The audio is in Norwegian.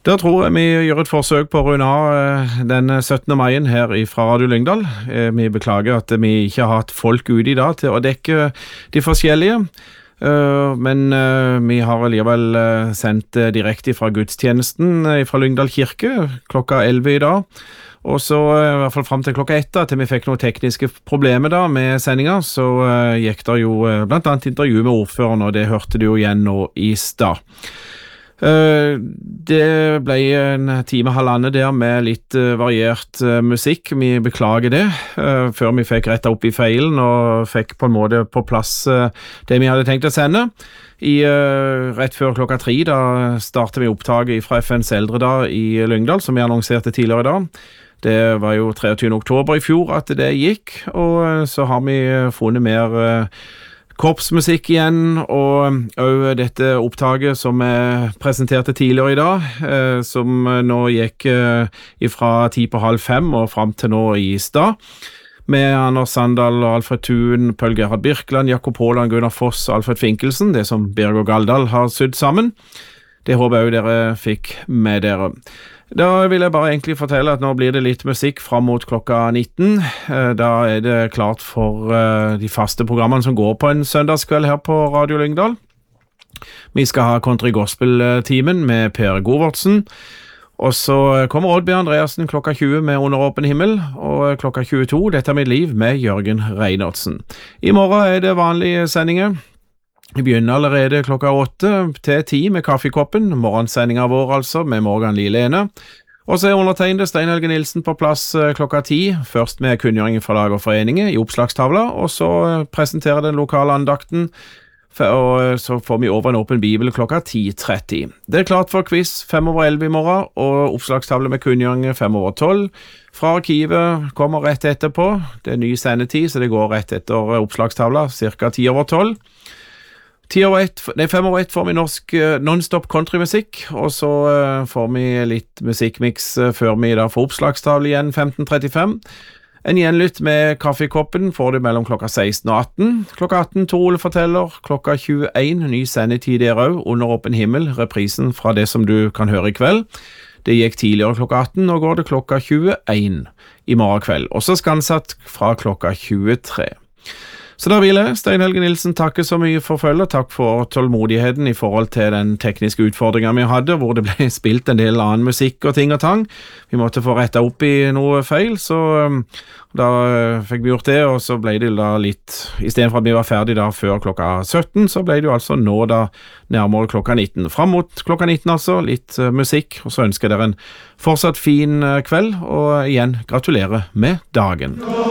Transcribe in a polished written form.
Da tror jeg vi gjør et forsøk på å runde av den 17. maien her fra Radio Lyngdal. Vi beklager at vi ikke har hatt folk ute i dag til å dekke de forskjellige, men vi har alligevel sendt direkte fra gudstjenesten fra Lyngdal kirke klokka 11 i dag. Og så i hvert fall frem til klokka 1 til vi fikk noen tekniske problemer da med sendinga, så gikk det jo blant annet intervju med ordføreren, og det hørte du jo igjen nå i stad. Det ble en time halvannet der med litt variert musikk. Vi beklager det, før vi fikk rettet opp i feilen og fikk på en måte på plass det vi hadde tenkt å sende. Rett før klokka 3 da startet vi opptaket fra FNs eldredag i Lyngdal, som vi annonserte tidligere i dag. Det var jo 23. oktober i fjor at det gikk, og så har vi funnet mer korpsmusikk igjen, og dette opptaket som jeg presenterte tidligere i dag, som nå gikk fra 4:45 og frem til nå i stad, med Anders Sandal og Alfred Thun, Paul Gerhard Birkeland, Jakob Haaland, Gunnar Foss og Alfred Finkelsen, det som Birger Galdal har sydd sammen. Det håper jeg dere fikk med dere. Da vil jeg bare egentlig fortelle at nå blir det litt musikk frem mot klokka 19. Da er det klart for de faste programmene som går på en søndagskveld her på Radio Lyngdal. Vi skal ha Country Gospel-timen med Per Govortsen. Og så kommer Oddbjørn Andreassen klokka 20 med Under åpen himmel, og klokka 22 Dette er mitt liv med Jørgen Reinertsen. I morgen er det vanlige sendinger. Vi begynner allerede klokka 8 til 10 med Kaffekoppen, morgensendingen vår altså, med Morgan Lilene. Og så er undertegnet Stein Helge Nilsen på plass klokka 10, først med kunngjøringen fra lag og foreninger i oppslagstavla, og så presenterer den lokale andakten, og så får vi over en åpen bibel klokka 10:30. Det er klart for quiz 11:05 i morgen, og oppslagstavle med kunngjøring 11:55. Fra arkivet kommer rett etterpå. Det er ny sendetid, så det går rett etter oppslagstavla, cirka 10:12. 5:01 får vi norsk non-stop countrymusikk, og så får vi litt musikkmix før vi da får oppslagstavle igjen 15:35. En gjenlytt med Kaffekoppen får du mellom klokka 16 og 18. Klokka 18 Tor Ole forteller, klokka 21 ny sendetid der også, Under åpen himmel, reprisen fra det som du kan høre i kveld. Det gikk tidligere klokka 18, nå går det klokka 21 i morgen kveld, og så Skansatt fra klokka 23. Så da vil jeg, Stein Helge Nilsen, takke så mye for følget, takk for tålmodigheten i forhold til den tekniske utfordringen vi hadde, hvor det ble spilt en del annen musikk og ting og tang. Vi måtte få rettet opp i noe feil, så da fikk vi gjort det, og så ble det da litt, i stedet for at vi var ferdig da før klokka 17, så ble det jo altså nå da nærmere klokka 19. Frem mot klokka 19 altså, litt musikk, og så ønsker jeg dere en fortsatt fin kveld, og igjen gratulerer med dagen.